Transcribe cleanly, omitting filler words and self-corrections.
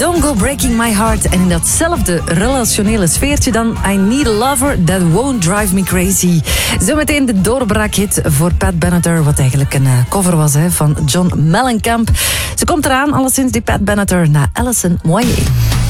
Don't Go Breaking My Heart. En in datzelfde relationele sfeertje dan I Need a Lover That Won't Drive Me Crazy. Zometeen de doorbraakhit voor Pat Benatar, wat eigenlijk een cover was van John Mellencamp. Ze komt eraan, alleszins die Pat Benatar, na Alison Moyet.